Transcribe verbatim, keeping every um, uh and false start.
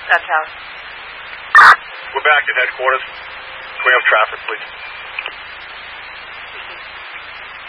That's how. We're back at headquarters. Can we have traffic, please?